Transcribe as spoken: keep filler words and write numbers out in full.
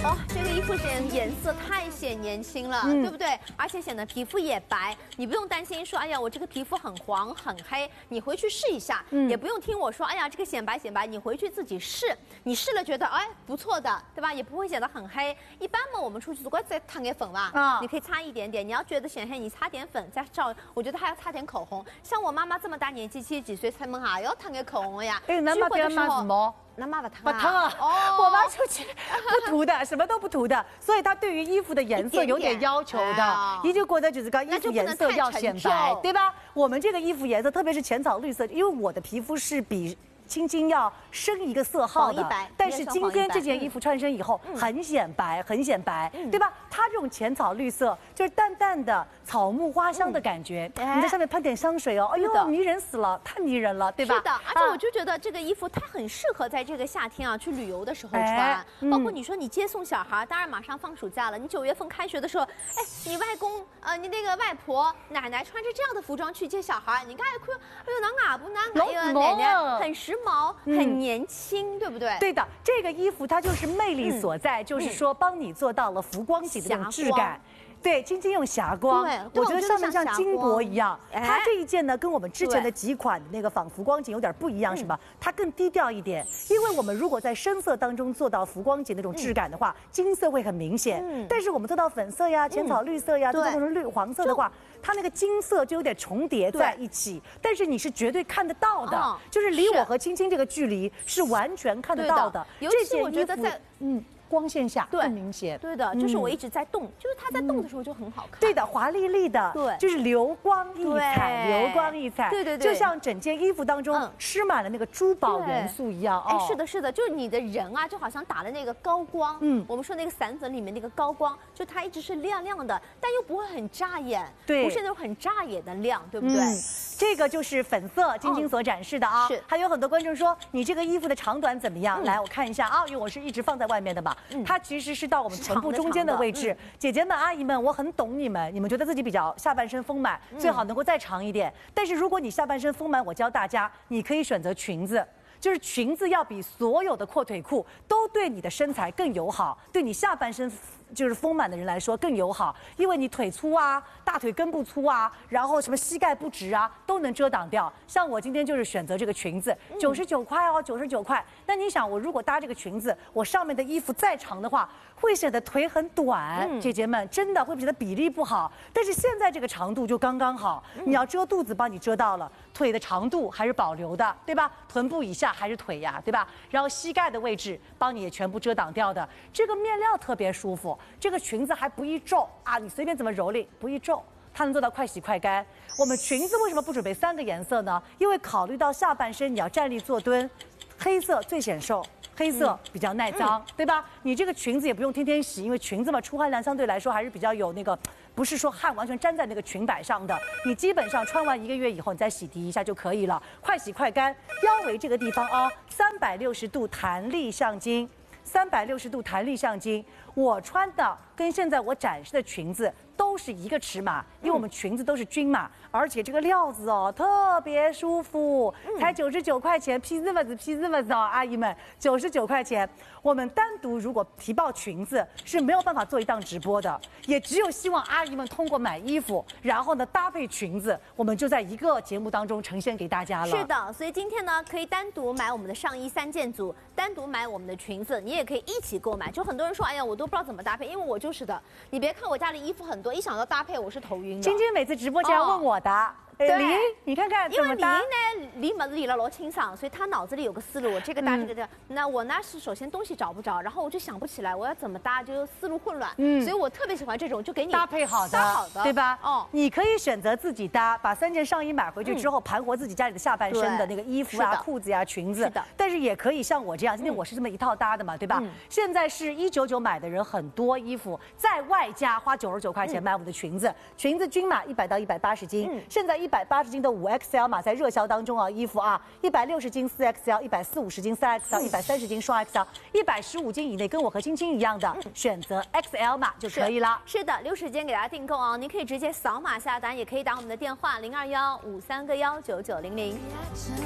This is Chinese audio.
哦，这个衣服显颜色太显年轻了，嗯、对不对？而且显得皮肤也白，你不用担心说，哎呀，我这个皮肤很黄很黑，你回去试一下，嗯、也不用听我说，哎呀，这个显白显白，你回去自己试，你试了觉得哎不错的，对吧？也不会显得很黑。一般嘛，我们出去如果再擦点粉吧，啊、你可以擦一点点。你要觉得显黑，你擦点粉再照，我觉得还要擦点口红。像我妈妈这么大年纪，七十几岁，出门还要擦点口红呀。 哎，那妈不要骂什么？ 那妈不烫不烫啊！哦，我妈出去不涂的，什么都不涂的，所以她对于衣服的颜色有点要求的。你就觉得就是讲衣服颜色要显白，对吧？我们这个衣服颜色，特别是浅草绿色，因为我的皮肤是比青青要深一个色号的，但是今天这件衣服穿身以后很显白，很显白，对吧？它这种浅草绿色就是淡淡的草木花香的感觉，你在上面喷点香水哦，哎呦，迷人死了，太迷人了，对吧？ 是的，而且我就觉得这个衣服它很适合在这个夏天啊去旅游的时候穿，包括你说你接送小孩，当然马上放暑假了，你九月份开学的时候，哎，你外公呃，你那个外婆奶奶穿着这样的服装去接小孩，你看一看，哎呦，那俺不那哎呦奶奶很时髦，很年轻，对不对？ 对的，这个衣服它就是魅力所在，就是说帮你做到了浮光级的这种质感。 对，晶晶用霞光，我觉得上面像金箔一样。它这一件呢，跟我们之前的几款那个仿浮光锦有点不一样，什么？它更低调一点。因为我们如果在深色当中做到浮光锦那种质感的话，金色会很明显。但是我们做到粉色呀、浅草绿色呀，做成绿黄色的话，它那个金色就有点重叠在一起。但是你是绝对看得到的，就是离我和青青这个距离是完全看得到的。 尤其我觉得在嗯。 光线下更明显， 对的，就是我一直在动，就是它在动的时候就很好看， 对的，华丽丽的，对，就是流光溢彩，流光溢彩， 对对对， 就像整件衣服当中施满了那个珠宝元素一样， 哎，是的，是的，就是你的人啊，就好像打了那个高光，嗯，我们说那个散粉里面那个高光，就它一直是亮亮的，但又不会很扎眼， 对， 不是那种很扎眼的亮，对不对？ 这个就是粉色，晶晶所展示的啊，是，还有很多观众说你这个衣服的长短怎么样？来，我看一下啊，因为我是一直放在外面的嘛，它其实是。 是到我们臀部中间的位置，姐姐们、阿姨们，我很懂你们。你们觉得自己比较下半身丰满，最好能够再长一点。但是如果你下半身丰满，我教大家，你可以选择裙子。 就是裙子要比所有的阔腿裤都对你的身材更友好，对你下半身就是丰满的人来说更友好，因为你腿粗啊，大腿根部粗啊，然后什么膝盖不直啊，都能遮挡掉。像我今天就是选择这个裙子，九十九块哦，九十九块。那你想，我如果搭这个裙子，我上面的衣服再长的话，会显得腿很短。嗯、姐姐们真的会觉得比例不好，但是现在这个长度就刚刚好。你要遮肚子，帮你遮到了，腿的长度还是保留的，对吧？臀部以下。 还是腿呀，对吧？然后膝盖的位置帮你也全部遮挡掉的。这个面料特别舒服，这个裙子还不易皱啊，你随便怎么蹂躏不易皱，它能做到快洗快干。我们裙子为什么不准备三个颜色呢？因为考虑到下半身你要站立坐蹲，黑色最显瘦。 黑色比较耐脏，嗯、对吧？你这个裙子也不用天天洗，因为裙子嘛，出汗量相对来说还是比较有那个，不是说汗完全粘在那个裙摆上的。你基本上穿完一个月以后，你再洗涤一下就可以了，快洗快干。腰围这个地方啊、哦，三百六十度弹力橡筋，三百六十度弹力橡筋。我穿的跟现在我展示的裙子都是一个尺码，因为我们裙子都是均码，而且这个料子哦特别舒服，才九十九块钱，皮子袜子皮子袜子哦，阿姨们九十九块钱。我们单独如果提报裙子是没有办法做一档直播的，也只有希望阿姨们通过买衣服，然后呢搭配裙子，我们就在一个节目当中呈现给大家了。 是的，所以今天呢可以单独买我们的上衣三件组，单独买我们的裙子，你也可以一起购买。就很多人说，哎呀，我都不知道怎么搭配，因为我就是的。你别看我家里衣服很多，一想到搭配我是头晕的。 晶晶每次直播间问我的。哦 李，你看看， 因为李呢，李么子理了罗清爽，所以他脑子里有个思路，这个搭这个的。那我呢是首先东西找不着，然后我就想不起来我要怎么搭，就思路混乱。嗯，所以我特别喜欢这种，就给你搭配好的， 搭好的， 对吧？哦，你可以选择自己搭，把三件上衣买回去之后，盘活自己家里的下半身的那个衣服啊、裤子呀、裙子。是的。但是也可以像我这样，今天我是这么一套搭的嘛，对吧？现在是一九九买的人很多，衣服再外加花九十九块钱买我们的裙子，裙子均码一百到一百八十斤，现在一百八十斤的五 X L 码在热销当中啊，衣服啊，一百六十斤四 X L， 一百四五十斤三 X L， 一百三十斤双 X L， 一百十五斤以内跟我和青青一样的，嗯、选择 X L 码就可以了。 是, 是的，留时间给大家订购哦，您可以直接扫码下单，也可以打我们的电话零二幺五三个幺九九零零。